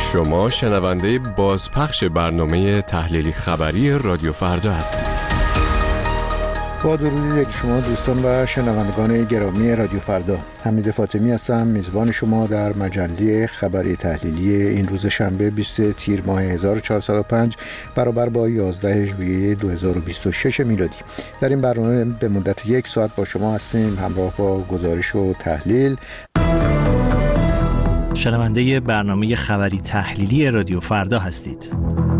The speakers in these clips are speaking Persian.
شما شنونده بازپخش برنامه تحلیلی خبری رادیو فردا هستید. با درودی شما دوستان و شنوندگان گرامی رادیو فردا، حمید فاطمی هستم، میزبان شما در مجله خبری تحلیلی این روز شنبه 20 تیر ماه 1405 برابر با 11 ژوئیه 2026 میلادی. در این برنامه به مدت 1 ساعت با شما هستیم، همراه با گزارش و تحلیل. شنونده برنامه خبری تحلیلی رادیو فردا هستید.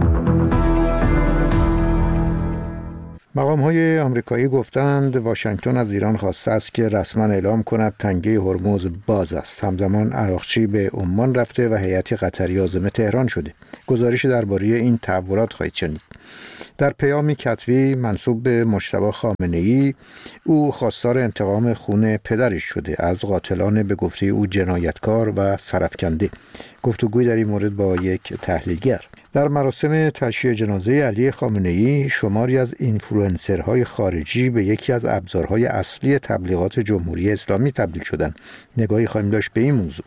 مقام‌های آمریکایی گفتند واشنگتن از ایران خواسته است که رسما اعلام کند تنگه هرمز باز است. همزمان عراقچی به عمان رفته و هیئت قطری عازم تهران شده. گزارش درباره این تحولات خواهید شنید. در پیامی کتبی منسوب به مجتبی خامنه‌ای، او خواستار انتقام خون پدرش شده، از قاتلان به گفته او جنایتکار و سرافکنده. گفتگوی در این مورد با یک تحلیلگر. در مراسم تشییع جنازه علی خامنه‌ای، شماری از اینفلوئنسرهای خارجی به یکی از ابزارهای اصلی تبلیغات جمهوری اسلامی تبدیل شدند. نگاهی خواهیم داشت به این موضوع.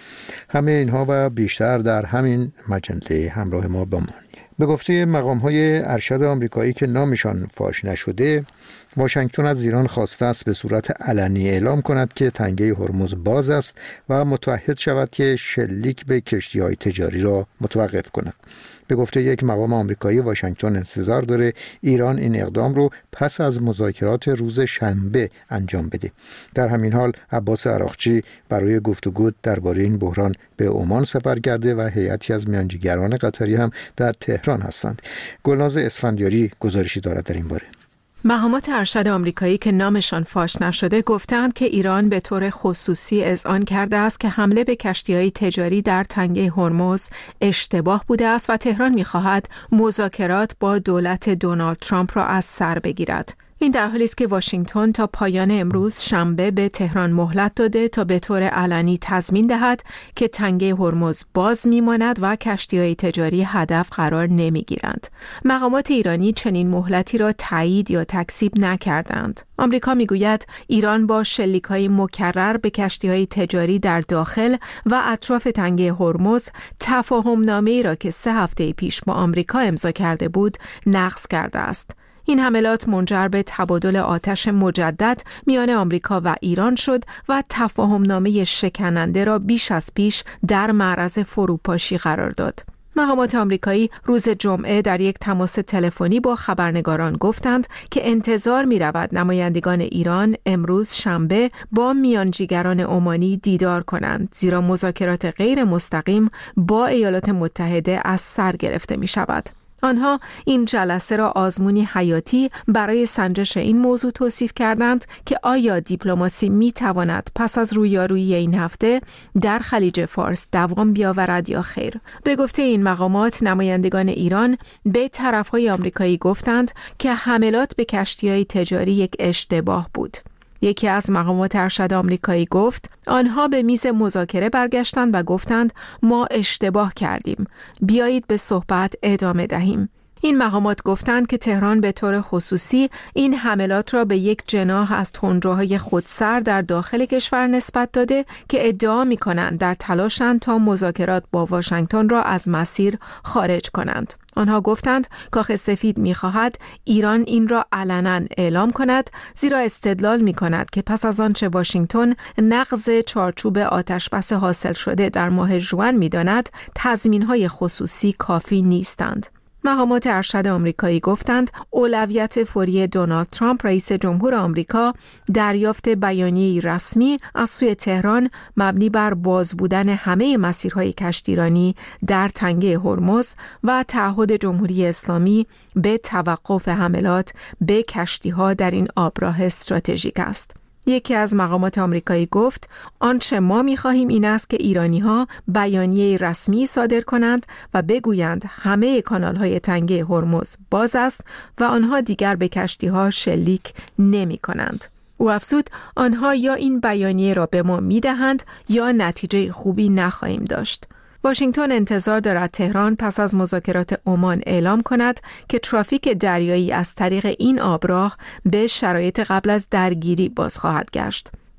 همه اینها و بیشتر در همین مجله، همراه ما بمانید. به گفته مقام‌های ارشد آمریکایی که نامشان فاش نشده، واشنگتن از ایران خواسته است به صورت علنی اعلام کند که تنگه هرمز باز است و متعهد شود که شلیک به کشتی‌های تجاری را متوقف کند. به گفته یک مقام آمریکایی، واشنگتن انتظار داره ایران این اقدام رو پس از مذاکرات روز شنبه انجام بده. در همین حال عباس عراقچی برای گفتگو درباره این بحران به عمان سفر کرده و هیئتی از میانجیگران قطری هم در تهران هستند. گلناز اسفندیاری گزارشی دارد در این باره. مقامات ارشد آمریکایی که نامشان فاش نشده گفتند که ایران به طور خصوصی اذعان کرده است که حمله به کشتی‌های تجاری در تنگه هرمز اشتباه بوده است و تهران می‌خواهد مذاکرات با دولت دونالد ترامپ را از سر بگیرد. این در حالی است که واشنگتن تا پایان امروز شنبه به تهران مهلت داده تا به طور علنی تضمین دهد که تنگه هرمز باز میماند و کشتی‌های تجاری هدف قرار نمیگیرند. مقامات ایرانی چنین مهلتی را تایید یا تکذیب نکردند. آمریکا میگوید ایران با شلیک‌های مکرر به کشتی‌های تجاری در داخل و اطراف تنگه هرمز تفاهم‌نامه‌ای را که 3 هفته پیش با آمریکا امضا کرده بود نقض کرده است. این حملات منجر به تبادل آتش مجدد میان آمریکا و ایران شد و تفاهمنامه شکننده را بیش از پیش در معرض فروپاشی قرار داد. مقامات آمریکایی روز جمعه در یک تماس تلفنی با خبرنگاران گفتند که انتظار می رود نمایندگان ایران امروز شنبه با میانجیگران عمانی دیدار کنند، زیرا مذاکرات غیر مستقیم با ایالات متحده از سر گرفته می شود. آنها این جلسه را آزمونی حیاتی برای سنجش این موضوع توصیف کردند که آیا دیپلماسی می تواند پس از رویارویی این هفته در خلیج فارس دوام بیاورد یا خیر. به گفته این مقامات، نمایندگان ایران به طرفهای آمریکایی گفتند که حملات به کشتی‌های تجاری یک اشتباه بود. یکی از مقامات ارشد آمریکایی گفت آنها به میز مذاکره برگشتند و گفتند ما اشتباه کردیم، بیایید به صحبت ادامه دهیم. این مقامات گفتند که تهران به طور خصوصی این حملات را به یک جناح از تندروهای خودسر در داخل کشور نسبت داده که ادعا می‌کنند در تلاشند تا مذاکرات با واشنگتن را از مسیر خارج کنند. آنها گفتند کاخ سفید می‌خواهد ایران این را علنا اعلام کند، زیرا استدلال می‌کند که پس از آنچه واشنگتن نقض چارچوب آتشبس حاصل شده در ماه ژوئن می‌داند، تضمین‌های خصوصی کافی نیستند. مقامات ارشد آمریکایی گفتند اولویت فوری دونالد ترامپ رئیس جمهور آمریکا دریافت بیانیه‌ای رسمی از سوی تهران مبنی بر باز بودن همه مسیرهای کشتیرانی در تنگه هرمز و تعهد جمهوری اسلامی به توقف حملات به کشتی‌ها در این آبراه استراتژیک است. یکی از مقامات آمریکایی گفت آنچه ما می‌خواهیم این است که ایرانی‌ها بیانیه رسمی صادر کنند و بگویند همه کانال‌های تنگه هرمز باز است و آنها دیگر به کشتی‌ها شلیک نمی‌کنند. او افزود آنها یا این بیانیه را به ما می‌دهند یا نتیجه خوبی نخواهیم داشت. واشنگتن انتظار دارد تهران پس از مذاکرات عمان اعلام کند که ترافیک دریایی از طریق این آبراه به شرایط قبل از درگیری باز خواهد گشت.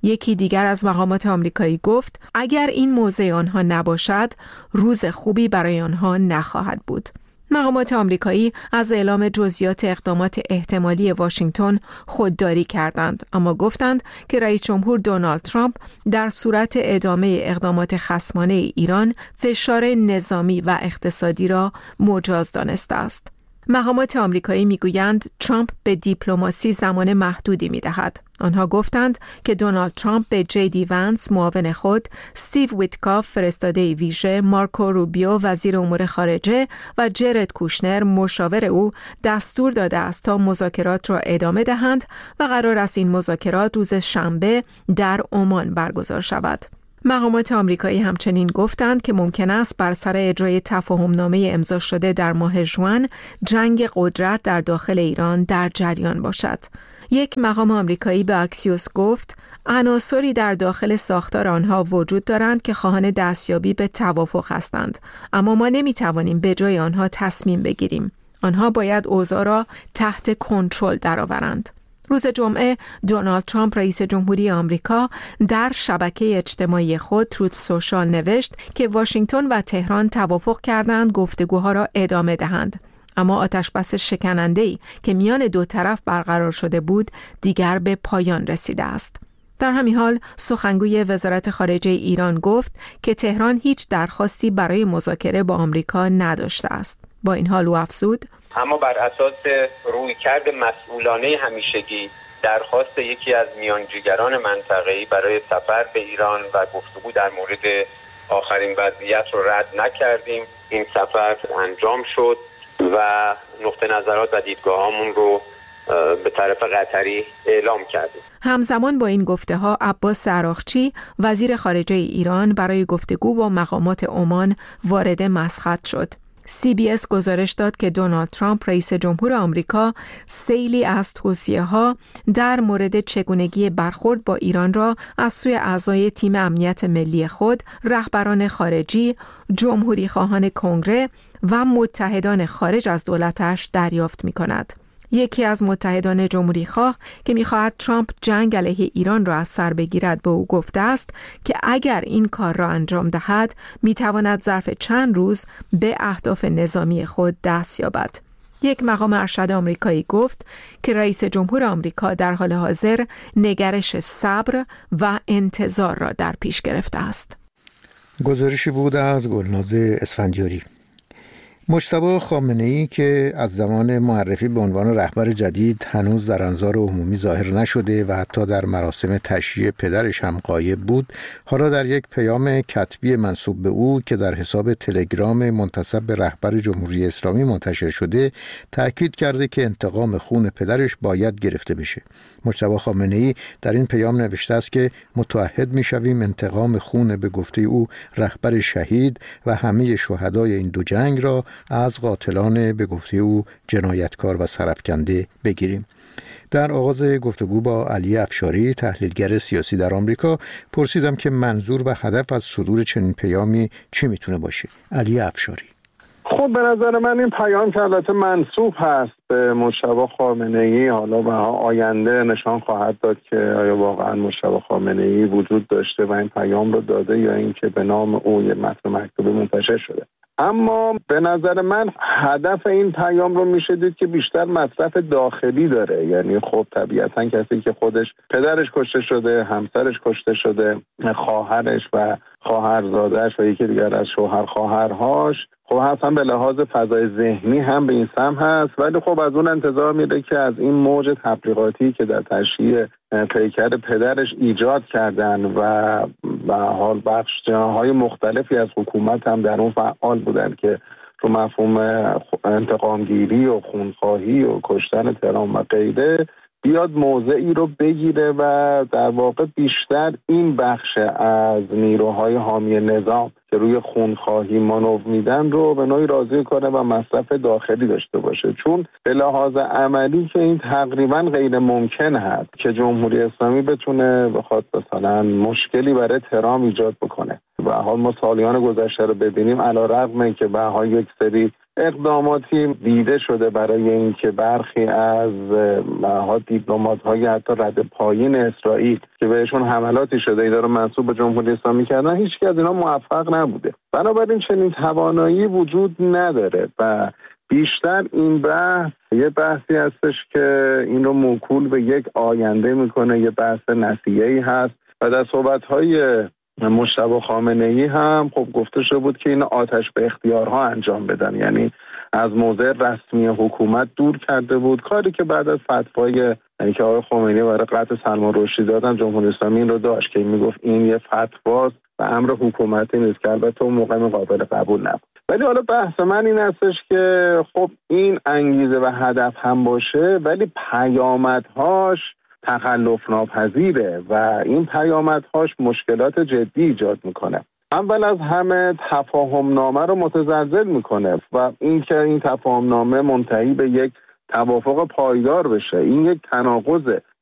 یکی دیگر از مقامات آمریکایی گفت اگر این موضع آنها نباشد، روز خوبی برای آنها نخواهد بود. مقامات آمریکایی از اعلام جزئیات اقدامات احتمالی واشنگتن خودداری کردند، اما گفتند که رئیس جمهور دونالد ترامپ در صورت ادامه اقدامات خصمانه ایران فشار نظامی و اقتصادی را مجاز دانسته است. مقامات آمریکایی میگویند ترامپ به دیپلماسی زمان محدودی میدهد. آنها گفتند که دونالد ترامپ به جی.دی. ونس معاون خود، استیو ویتکاف فرستاده ویژه، مارکو روبیو وزیر امور خارجه و جرد کوشنر مشاور او دستور داده است تا مذاکرات را ادامه دهند و قرار است این مذاکرات روز شنبه در عمان برگزار شود. مقامات آمریکایی همچنین گفتند که ممکن است بر سر اجرای تفاهمنامه امضا شده در ماه ژوئن جنگ قدرت در داخل ایران در جریان باشد. یک مقام آمریکایی به اکسیوس گفت عناصری در داخل ساختار آنها وجود دارند که خواهان دستیابی به توافق هستند، اما ما نمیتوانیم به جای آنها تصمیم بگیریم. آنها باید اوضاع را تحت کنترل درآورند. روز جمعه دونالد ترامپ رئیس جمهوری آمریکا در شبکه اجتماعی خود تروت سوشال نوشت که واشنگتن و تهران توافق کردند گفتگوها را ادامه دهند، اما آتشبس شکننده‌ای که میان دو طرف برقرار شده بود دیگر به پایان رسیده است. در همین حال سخنگوی وزارت خارجه ایران گفت که تهران هیچ درخواستی برای مذاکره با آمریکا نداشته است. با این حال او افزود اما بر اساس رویکرد مسئولانه همیشگی درخواست یکی از میانجیگران منطقه‌ای برای سفر به ایران و گفتگو در مورد آخرین وضعیت رو رد نکردیم. این سفر انجام شد و نقطه نظرات و دیدگاهامون رو به طرف قطری اعلام کردیم. همزمان با این گفته ها عباس عراقچی وزیر خارجه ایران برای گفتگو با مقامات عمان وارد مسقط شد. CBS گزارش داد که دونالد ترامپ رئیس جمهور آمریکا سیلی از توصیه‌ها در مورد چگونگی برخورد با ایران را از سوی اعضای تیم امنیت ملی خود، رهبران خارجی، جمهوری خواهان کنگره و متحدان خارج از دولتش دریافت می‌کند. یکی از متحدان جمهوری خواه که می‌خواهد ترامپ جنگ علیه ایران را از سر بگیرد به او گفته است که اگر این کار را انجام دهد می‌تواند ظرف چند روز به اهداف نظامی خود دست یابد. یک مقام ارشد آمریکایی گفت که رئیس جمهور آمریکا در حال حاضر نگرش صبر و انتظار را در پیش گرفته است. گزارشی بود از گلناز اسفندیاری. مجتبی خامنه‌ای که از زمان معرفی به عنوان رهبر جدید هنوز در انظار عمومی ظاهر نشده و حتی در مراسم تشییع پدرش هم غایب بود، حالا در یک پیام کتبی منسوب به او که در حساب تلگرام منتسب به رهبر جمهوری اسلامی منتشر شده، تأکید کرده که انتقام خون پدرش باید گرفته بشه. مجتبی خامنه‌ای در این پیام نوشته است که متعهد می‌شویم انتقام خون به گفته او رهبر شهید و همه شهدای این دو جنگ را از قاتلان به گفته او جنایتکار و سرافکنده بگیریم. در آغاز گفتگو با علی افشاری تحلیلگر سیاسی در آمریکا پرسیدم که منظور و هدف از صدور چنین پیامی چی میتونه باشه. علی افشاری: خب به نظر من این پیام که البته منسوب هست به مجتبی خامنه‌ای، حالا به آینده نشان خواهد داد که آیا واقعا مجتبی خامنه‌ای وجود داشته و این پیام رو داده یا اینکه به نام او یه متن مکتوبی منتشر شده. اما به نظر من هدف این پیام رو میشه دید که بیشتر مصرف داخلی داره. یعنی خب طبیعتا کسی که خودش پدرش کشته شده، همسرش کشته شده، خواهرش و خواهرزادش و یکی دیگر از شوهر خواهرهاش، خب اصلا به لحاظ فضای ذهنی هم به این سم هست، ولی خب از اون انتظار میره که از این موج تبلیغاتی که در تشییع پیکر پدرش ایجاد کردن و به حال بخش‌های مختلفی از حکومت هم در اون فعال بودن که رو مفهوم انتقامگیری و خونخواهی و کشتن ترام و غیره بیاد موضعی رو بگیره و در واقع بیشتر این بخش از نیروهای حامی نظام که روی خونخواهی مانور میدن رو به نوعی راضی کنه و مصرف داخلی داشته باشه. چون به لحاظ عملی که این تقریبا غیر ممکن هست که جمهوری اسلامی بتونه بخواد مثلا مشکلی برای ترام ایجاد بکنه. و حال ما سالیان گذشته رو ببینیم، علیرغم اینکه به ها یک سری اقداماتی دیده شده برای اینکه برخی از دیپلمات‌های حتی رد پایین اسرائیل که بهشون حملاتی شده اینا رو منسوب به جمهوری اسلامی کردن، هیچکی از اینا موفق نبوده. بنابراین چنین توانایی وجود نداره و بیشتر این بحث یه بحثی هستش که این رو موکول به یک آینده میکنه، یه بحث نسیه‌ای هست و در صحبت‌های مجتبی خامنه‌ای هم خب گفته شده بود که این آتش به اختیارها انجام بدن، یعنی از موضع رسمی حکومت دور کرده بود، کاری که بعد از فتوای که آقای خمینی برای قتل سلمان رشدی دادن جمهوری اسلامی این رو داشت که میگفت این یه فتواست و امر حکومتی نیست که البته اون موقع قابل قبول نبود. ولی حالا بحث من این هستش که خب این انگیزه و هدف هم باشه ولی پیامدهاش تخلف ناپذیره و این پیامدهاش مشکلات جدی ایجاد میکنه. اول از همه تفاهم نامه رو متزلزل میکنه و اینکه این تفاهم نامه منتهی به یک توافق پایدار بشه این یک تناقضه.